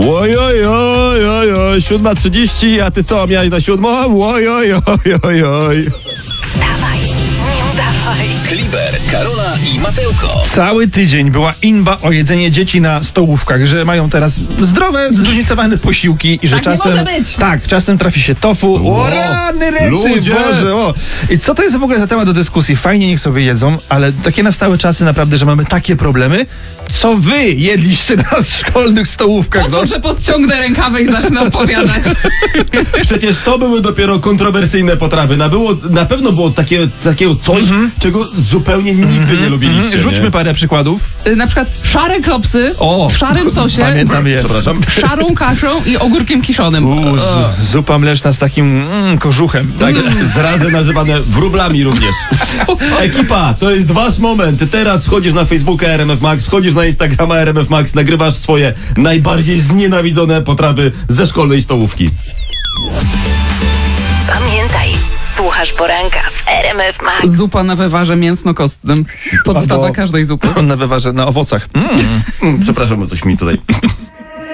Ojojojojoj, 7:30, a ty co, miałeś na 7:00? Ojojojojoj. Wstawaj, nie udawaj. Kliber, Karola i Mateuko. Cały tydzień była inba o jedzenie dzieci na stołówkach, że mają teraz zdrowe, zróżnicowane posiłki i że Tak nie czasem... może być. Tak, czasem trafi się tofu. O, rany rety, ludzie! Boże, o. I co to jest w ogóle za temat do dyskusji? Fajnie, niech sobie jedzą, ale takie nastały czasy naprawdę, że mamy takie problemy. Co wy jedliście na szkolnych stołówkach? Pozwól, że podciągnę rękawę i zacznę opowiadać. Przecież to były dopiero kontrowersyjne potrawy. Na pewno było takiego coś, czego zupełnie nigdy nie lubiliście. Rzućmy nie? parę przykładów. Na przykład szare klopsy O, w szarym sosie, Pamiętam, jest. Przepraszam. szarą kaszą i ogórkiem kiszonym. Zupa mleczna z takim kożuchem. Tak, zrazy nazywane wróblami również. Ekipa, to jest wasz moment. Teraz wchodzisz na Facebooka RMF Max, wchodzisz na Instagrama RMF Max, nagrywasz swoje najbardziej znienawidzone potrawy ze szkolnej stołówki. Pamiętaj, słuchasz poranka w RMF Max. Zupa na wywarze mięsno-kostnym. Podstawa Albo- każdej zupy. Na wywarze, na owocach. Przepraszam, bo coś mi tutaj